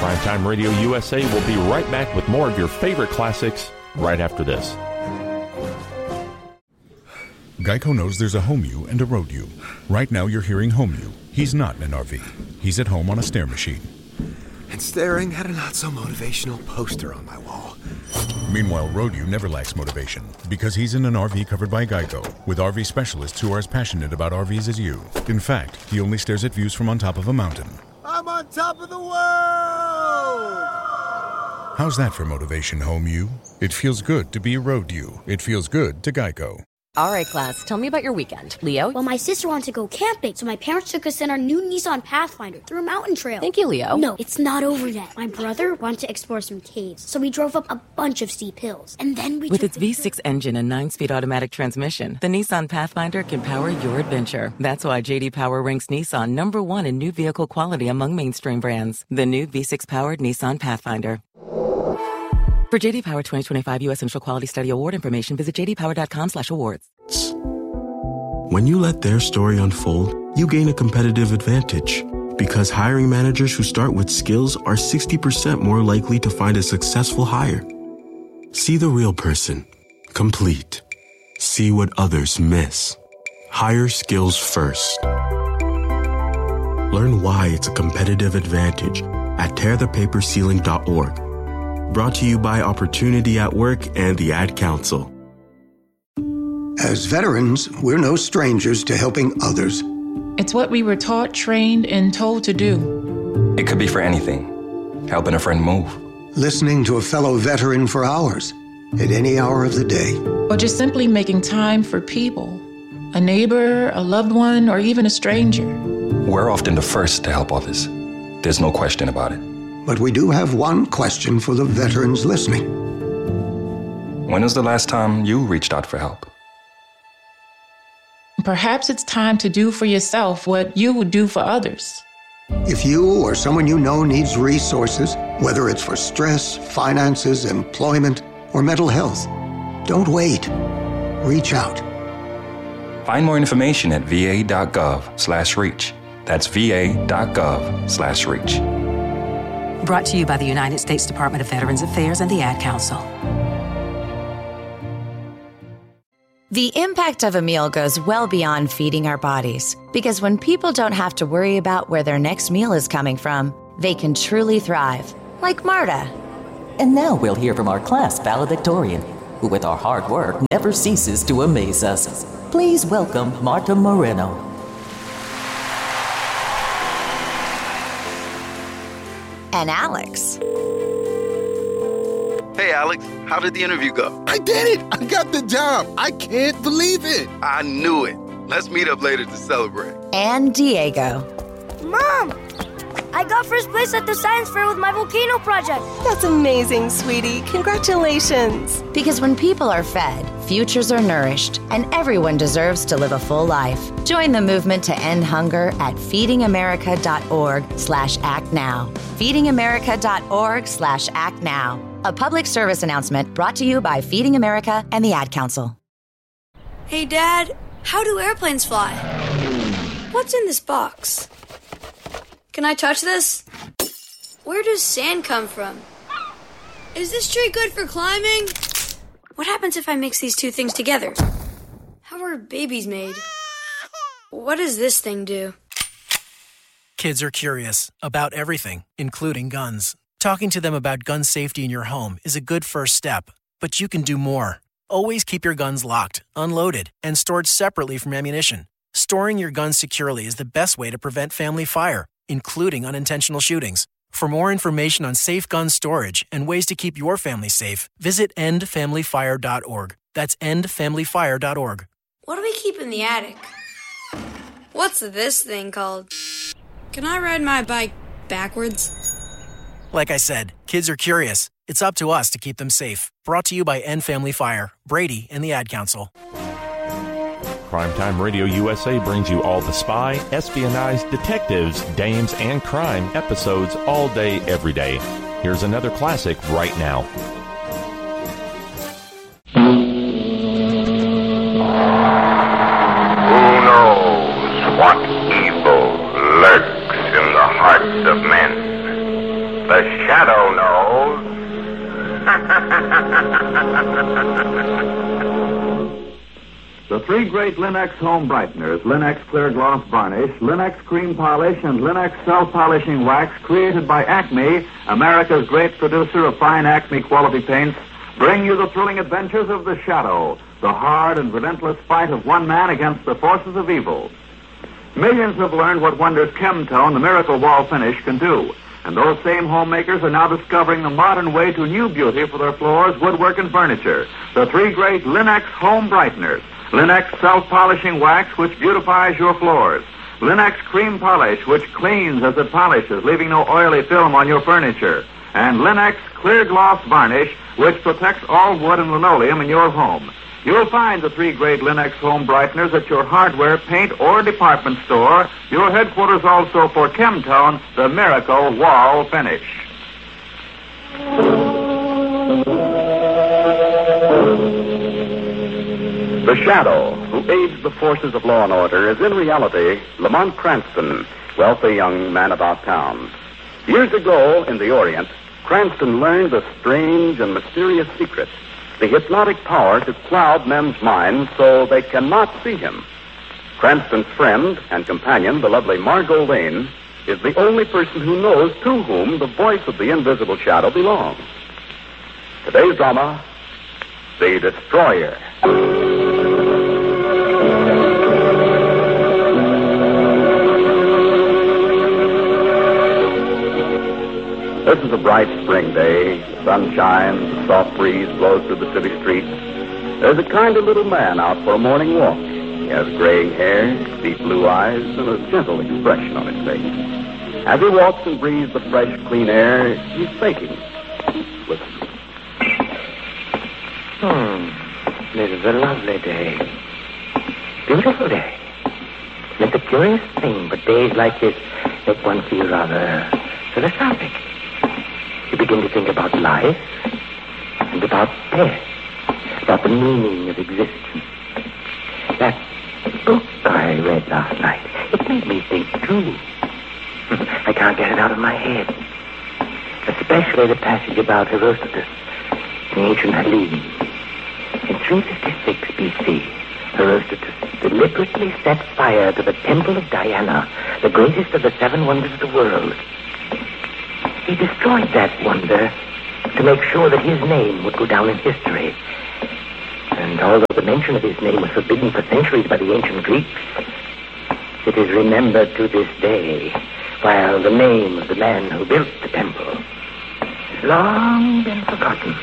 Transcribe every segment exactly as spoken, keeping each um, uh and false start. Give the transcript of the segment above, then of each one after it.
Primetime Radio U S A will be right back with more of your favorite classics right after this. Geico knows there's a home you and a road you. Right now you're hearing home you. He's not in an R V. He's at home on a stair machine. And staring at a not-so-motivational poster on my wall. Meanwhile, road you never lacks motivation because he's in an R V covered by Geico with R V specialists who are as passionate about R Vs as you. In fact, he only stares at views from on top of a mountain. I'm on top of the world! How's that for motivation, home you? It feels good to be a road you. It feels good to Geico. All right, class, tell me about your weekend. Leo? Well, my sister wanted to go camping, so my parents took us in our new Nissan Pathfinder through a mountain trail. Thank you, Leo. No, it's not over yet. My brother wanted to explore some caves, so we drove up a bunch of steep hills. And then we With took its V six engine and nine-speed automatic transmission, the Nissan Pathfinder can power your adventure. That's why J D Power ranks Nissan number one in new vehicle quality among mainstream brands. The new V six-powered Nissan Pathfinder. For J D Power twenty twenty-five U S Initial Quality Study Award information, visit j d power dot com slash awards. When you let their story unfold, you gain a competitive advantage. Because hiring managers who start with skills are sixty percent more likely to find a successful hire. See the real person. Complete. See what others miss. Hire skills first. Learn why it's a competitive advantage at tear the paper ceiling dot org. Brought to you by Opportunity at Work and the Ad Council. As veterans, we're no strangers to helping others. It's what we were taught, trained, and told to do. It could be for anything. Helping a friend move. Listening to a fellow veteran for hours, at any hour of the day. Or just simply making time for people. A neighbor, a loved one, or even a stranger. We're often the first to help others. There's no question about it. But we do have one question for the veterans listening. When was the last time you reached out for help? Perhaps it's time to do for yourself what you would do for others. If you or someone you know needs resources, whether it's for stress, finances, employment, or mental health, don't wait. Reach out. Find more information at v a dot gov slash reach. That's v a dot gov slash reach. Brought to you by the United States Department of Veterans Affairs and the Ad Council. The impact of a meal goes well beyond feeding our bodies, because when people don't have to worry about where their next meal is coming from, they can truly thrive, like Marta. And now we'll hear from our class valedictorian, who with our hard work never ceases to amaze us. Please welcome Marta Moreno. And Alex. Hey, Alex, how did the interview go? I did it! I got the job! I can't believe it! I knew it. Let's meet up later to celebrate. And Diego. Mom! I got first place at the science fair with my volcano project. That's amazing, sweetie. Congratulations. Because when people are fed, futures are nourished, and everyone deserves to live a full life. Join the movement to end hunger at feeding america dot org slash act now. feeding america dot org slash act now. A public service announcement brought to you by Feeding America and the Ad Council. Hey, Dad, how do airplanes fly? What's in this box? Can I touch this? Where does sand come from? Is this tree good for climbing? What happens if I mix these two things together? How are babies made? What does this thing do? Kids are curious about everything, including guns. Talking to them about gun safety in your home is a good first step, but you can do more. Always keep your guns locked, unloaded, and stored separately from ammunition. Storing your guns securely is the best way to prevent family fire, including unintentional shootings. For more information on safe gun storage and ways to keep your family safe, visit end family fire dot org. That's end family fire dot org. What do we keep in the attic? What's this thing called? Can I ride my bike backwards? Like I said, kids are curious. It's up to us to keep them safe. Brought to you by End Family Fire, Brady, and the Ad Council. Primetime Radio U S A brings you all the spy, espionage, detectives, dames, and crime episodes all day, every day. Here's another classic right now. Who knows what evil lurks in the hearts of men? The Shadow knows. The three great Linux home brighteners, Linux Clear Gloss Varnish, Linux Cream Polish, and Linux Self-Polishing Wax, created by Acme, America's great producer of fine Acme quality paints, bring you the thrilling adventures of The Shadow, the hard and relentless fight of one man against the forces of evil. Millions have learned what wonders Chemtone, the miracle wall finish, can do. And those same homemakers are now discovering the modern way to new beauty for their floors, woodwork, and furniture. The three great Linux home brighteners. Linux Self-Polishing Wax, which beautifies your floors. Linux Cream Polish, which cleans as it polishes, leaving no oily film on your furniture. And Linux Clear Gloss Varnish, which protects all wood and linoleum in your home. You'll find the three great Linux home brighteners at your hardware, paint, or department store. Your headquarters also for Chemtone, the miracle wall finish. The Shadow, who aids the forces of law and order, is in reality Lamont Cranston, wealthy young man about town. Years ago, in the Orient, Cranston learned a strange and mysterious secret, the hypnotic power to cloud men's minds so they cannot see him. Cranston's friend and companion, the lovely Margot Lane, is the only person who knows to whom the voice of the invisible shadow belongs. Today's drama, The Destroyer. This is a bright spring day. The sun shines, a soft breeze blows through the city streets. There's a kind of little man out for a morning walk. He has graying hair, deep blue eyes, and a gentle expression on his face. As he walks and breathes the fresh, clean air, he's thinking. Listen. Hmm. This is a lovely day. Beautiful day. It's a curious thing, but days like this make one feel rather philosophic. You begin to think about life and about death, about the meaning of existence. That book I read last night, it made me think, too. I can't get it out of my head. Especially the passage about Herodotus, the ancient Hellenes. In three fifty-six B C, Herodotus deliberately set fire to the temple of Diana, the greatest of the seven wonders of the world. He destroyed that wonder to make sure that his name would go down in history. And although the mention of his name was forbidden for centuries by the ancient Greeks, it is remembered to this day, while the name of the man who built the temple has long been forgotten.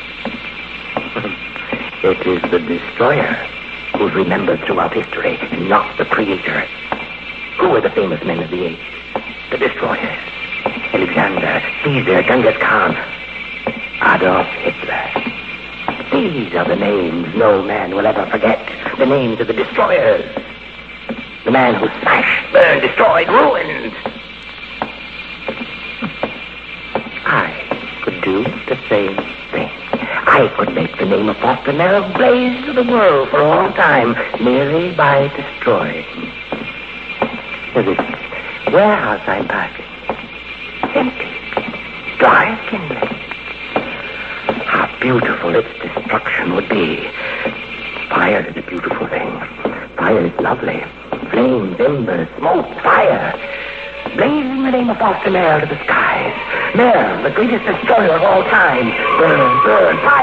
It is the destroyer who's remembered throughout history, and not the creator. Who were the famous men of the age? The destroyers. Alexander, Caesar, Genghis Khan, Adolf Hitler. These are the names no man will ever forget. The names of the destroyers. The man who smashed, burned, destroyed, ruined. I could do the same thing. I could make the name of Foster Merrill blaze to the world for all time, merely by destroying. There's this warehouse I'm passing. Empty. Dry as kindling. How beautiful its destruction would be. Fire is a beautiful thing. Fire is lovely. Flames, embers, smoke, fire. Blazing the name of Foster Merrill to the skies. Merrill, the greatest destroyer of all time. Burn, burn, fire.